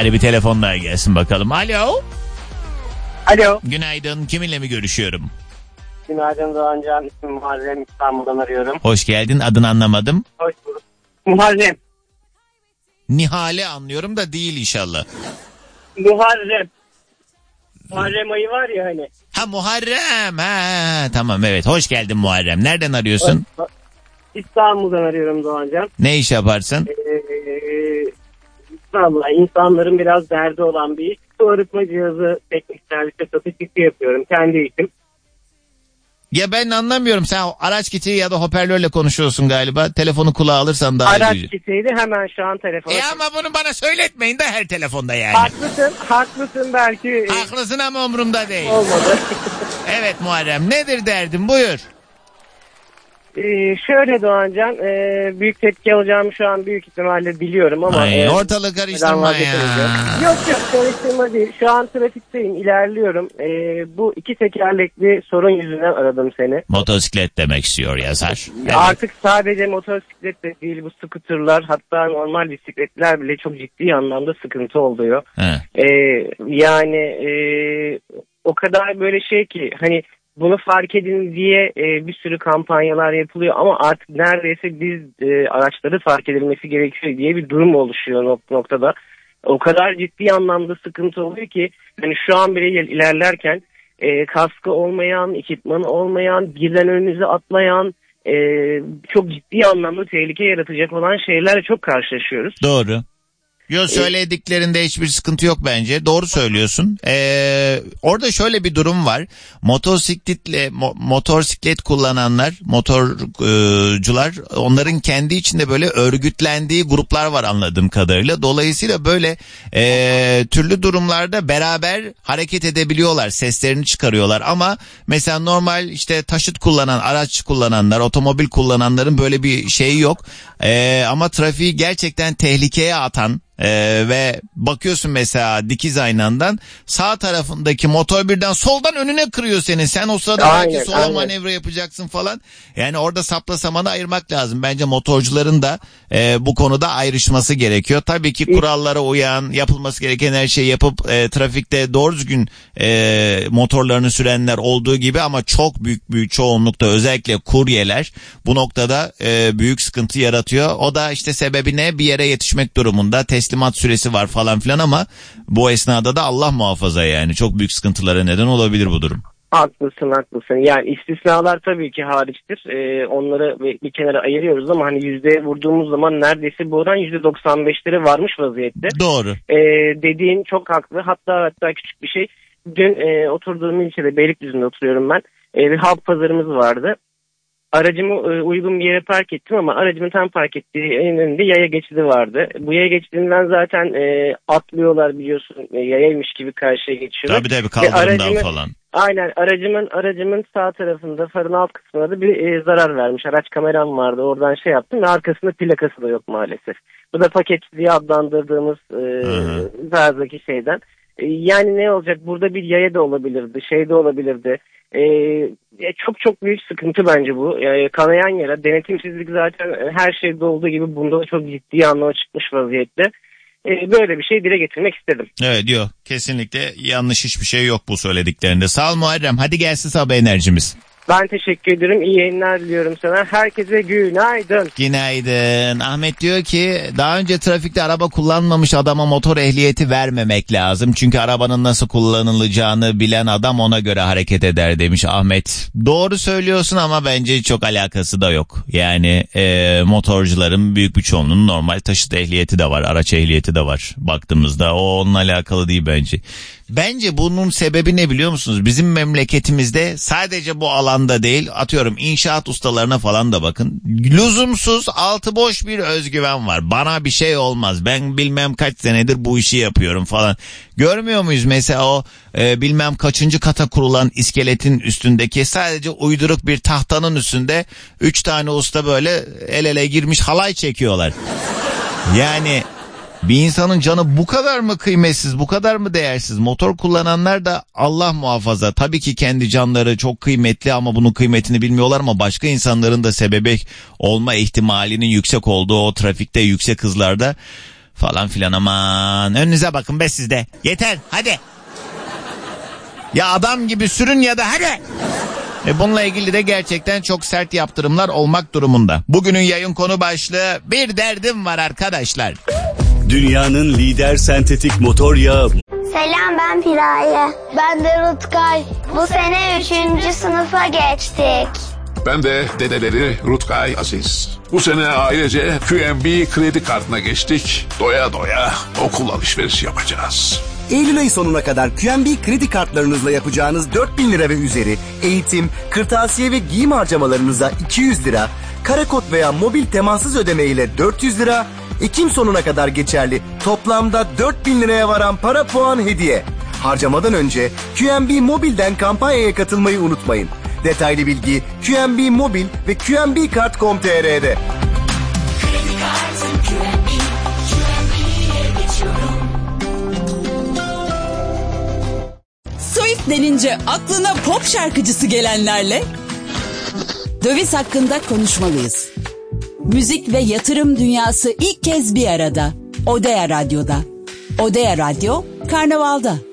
Hadi bir telefon daha gelsin bakalım. Alo. Alo. Günaydın. Kiminle mi görüşüyorum? Günaydın Doğancan. İsmim Muharrem. İstanbul'dan arıyorum. Hoş geldin. Adını anlamadım. Hoş bulduk. Muharrem. Nihale anlıyorum da değil inşallah. Muharrem. Muharrem ayı var ya hani. Ha Muharrem. Ha tamam evet. Hoş geldin Muharrem. Nereden arıyorsun? İstanbul'dan arıyorum Doğancan. Ne iş yaparsın? İstanbul'da insanların biraz derdi olan bir iş. Su arıtma cihazı teknik serviste satış işi yapıyorum. Kendi işim. Ya ben anlamıyorum. Sen araç kiti ya da hoparlörle konuşuyorsun galiba. Telefonu kulağa alırsan daha iyi. Araç kitiydi hemen şu an telefona. Ama bunu bana söyletmeyin de her telefonda yani. Haklısın belki. Haklısın ama umurumda değil. Olmadı. Evet Muharrem, nedir derdin? Buyur. Şöyle Doğancan, büyük tepki alacağımı şu an büyük ihtimalle biliyorum ama... ortalığı karıştırma ya. Yok karıştırma değil. Şu an trafikteyim, ilerliyorum. Bu iki tekerlekli sorun yüzünden aradım seni. Motosiklet demek istiyor yazar. Evet. Artık sadece motosiklet de değil, bu scooterlar, hatta normal bisikletler bile çok ciddi anlamda sıkıntı oluyor. O kadar böyle şey ki hani... Bunu fark edin diye bir sürü kampanyalar yapılıyor ama artık neredeyse biz araçları fark edilmesi gerekiyor diye bir durum oluşuyor noktada. O kadar ciddi anlamda sıkıntı oluyor ki hani şu an bile ilerlerken kaskı olmayan, ekipmanı olmayan, birden önünüze atlayan, çok ciddi anlamda tehlike yaratacak olan şeylerle çok karşılaşıyoruz. Doğru. Yok söylediklerinde hiçbir sıkıntı yok bence. Doğru söylüyorsun. Orada şöyle bir durum var. Motosiklet kullananlar, motorcular, onların kendi içinde böyle örgütlendiği gruplar var anladığım kadarıyla. Dolayısıyla böyle türlü durumlarda beraber hareket edebiliyorlar. Seslerini çıkarıyorlar ama mesela normal işte taşıt kullanan, araç kullananlar, otomobil kullananların böyle bir şeyi yok. Ama trafiği gerçekten tehlikeye atan ve bakıyorsun mesela dikiz aynandan sağ tarafındaki motor birden soldan önüne kırıyor senin. Sen o sırada belki sola manevra yapacaksın falan. Yani orada sapla samanı ayırmak lazım. Bence motorcuların da bu konuda ayrışması gerekiyor. Tabii ki kurallara uyan, yapılması gereken her şeyi yapıp trafikte doğru düzgün motorlarını sürenler olduğu gibi ama çok büyük çoğunlukta özellikle kuryeler bu noktada büyük sıkıntı yaratıyor. O da işte sebebi ne? Bir yere yetişmek durumunda teslimat süresi var falan filan ama bu esnada da Allah muhafaza yani çok büyük sıkıntılara neden olabilir bu durum. Haklısın. Yani istisnalar tabii ki hariçtir. Onları bir kenara ayırıyoruz ama hani yüzdeye vurduğumuz zaman neredeyse bu oran %95'lere varmış vaziyette. Doğru. Dediğin çok haklı. Hatta küçük bir şey. Dün oturduğum ilçede Beylikdüzü'nde oturuyorum ben. Bir halk pazarımız vardı. Aracımı uygun bir yere park ettim ama aracımın tam park ettiği önünde yaya geçidi vardı. Bu yaya geçidinden zaten atlıyorlar biliyorsun. Yayaymış gibi karşıya geçiyorlar. Tabii kaldırımdan falan. Aynen aracımın sağ tarafında farın alt kısmına da bir zarar vermiş. Araç kameram vardı, oradan şey yaptım ve arkasında plakası da yok maalesef. Bu da paketçi diye adlandırdığımız tarzdaki şeyden. Yani ne olacak? Burada bir yaya da olabilirdi, şey de olabilirdi. Çok büyük sıkıntı bence bu. Kanayan yara, denetimsizlik zaten her şeyde olduğu gibi bunda da çok ciddi anlamda çıkmış vaziyette. Böyle bir şey dile getirmek istedim. Evet yok kesinlikle yanlış hiçbir şey yok bu söylediklerinde. Sağ ol Muharrem, hadi gelsin sabah enerjimiz. Ben teşekkür ederim. İyi yayınlar diliyorum sana. Herkese günaydın. Günaydın. Ahmet diyor ki daha önce trafikte araba kullanmamış adama motor ehliyeti vermemek lazım. Çünkü arabanın nasıl kullanılacağını bilen adam ona göre hareket eder demiş Ahmet. Doğru söylüyorsun ama bence çok alakası da yok. Yani motorcuların büyük bir çoğunluğunun normal taşıt ehliyeti de var. Araç ehliyeti de var baktığımızda. O onunla alakalı değil bence. Bence bunun sebebi ne biliyor musunuz? Bizim memleketimizde sadece bu alanda değil, atıyorum inşaat ustalarına falan da bakın. Lüzumsuz altı boş bir özgüven var. Bana bir şey olmaz. Ben bilmem kaç senedir bu işi yapıyorum falan. Görmüyor muyuz mesela o bilmem kaçıncı kata kurulan iskeletin üstündeki sadece uyduruk bir tahtanın üstünde 3 tane usta böyle el ele girmiş halay çekiyorlar. Yani bir insanın canı bu kadar mı kıymetsiz, bu kadar mı değersiz? Motor kullananlar da Allah muhafaza. Tabii ki kendi canları çok kıymetli ama bunun kıymetini bilmiyorlar ama başka insanların da sebebi olma ihtimalinin yüksek olduğu o trafikte yüksek hızlarda falan filan, aman önünüze bakın be sizde. Yeter hadi. Ya adam gibi sürün ya da hadi. Bununla ilgili de gerçekten çok sert yaptırımlar olmak durumunda. Bugünün yayın konu başlığı bir derdim var arkadaşlar. Dünyanın lider sentetik motor yağı. Selam, ben Piraye. Ben de Rutkay. Bu sene 3. sınıfa geçtik. Ben de dedeleri Rutkay Aziz. Bu sene ailece QNB kredi kartına geçtik. Doya doya okul alışverişi yapacağız. Eylül ayı sonuna kadar QNB kredi kartlarınızla yapacağınız 4.000 lira ve üzeri eğitim, kırtasiye ve giyim harcamalarınıza 200 lira, karakod veya mobil temassız ödeme ile 400 lira, Ekim sonuna kadar geçerli toplamda 4.000 liraya varan para puan hediye. Harcamadan önce QNB Mobil'den kampanyaya katılmayı unutmayın. Detaylı bilgi QNB Mobil ve qnbkart.com.tr'de. Kredi kartım QNB, QNB'ye geçiyorum. Swift denince aklına pop şarkıcısı gelenlerle döviz hakkında konuşmalıyız. Müzik ve yatırım dünyası ilk kez bir arada. Odea Radyo'da. Odea Radyo, Karnaval'da.